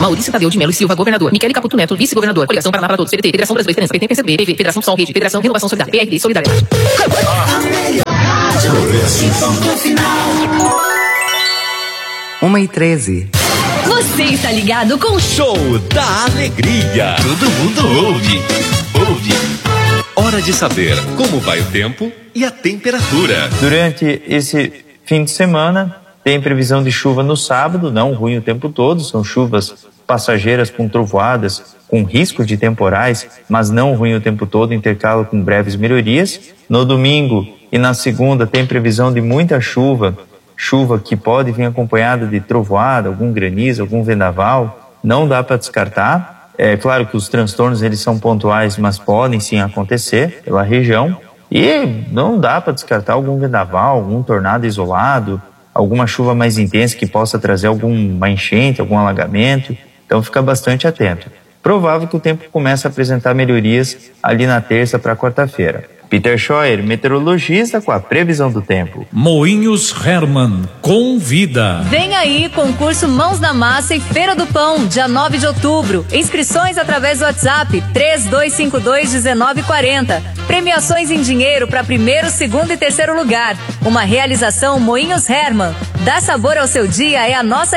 Maurício Tadeu de Melo e Silva, governador. Michele Caputo Neto, vice-governador. Coligação Paraná para Todos, PDT, Federação Brasileira de Esperança, PSB, PV, Federação Sol, Rede, Federação Renovação Solidária, PRD, Solidariedade. A melhor rádio, esse ponto final. 1h13. Você está ligado com o Show da Alegria. Todo mundo ouve. Hora de saber como vai o tempo e a temperatura. Durante esse fim de semana, tem previsão de chuva no sábado, não ruim o tempo todo, são chuvas passageiras com trovoadas, com risco de temporais, mas não ruim o tempo todo, intercalo com breves melhorias. No domingo e na segunda tem previsão de muita chuva que pode vir acompanhada de trovoada, algum granizo, algum vendaval, não dá para descartar. É claro que os transtornos eles são pontuais, mas podem sim acontecer pela região. E não dá para descartar algum vendaval, algum tornado isolado, alguma chuva mais intensa que possa trazer alguma enchente, algum alagamento. Então fica bastante atento. Provável que o tempo comece a apresentar melhorias ali na terça para quarta-feira. Peter Scheuer, meteorologista, com a previsão do tempo. Moinhos Hermann convida. Vem aí, concurso Mãos na Massa e Feira do Pão, dia 9 de outubro. Inscrições através do WhatsApp 3252-1940. Premiações em dinheiro para primeiro, segundo e terceiro lugar. Uma realização Moinhos Hermann. Dá sabor ao seu dia é a nossa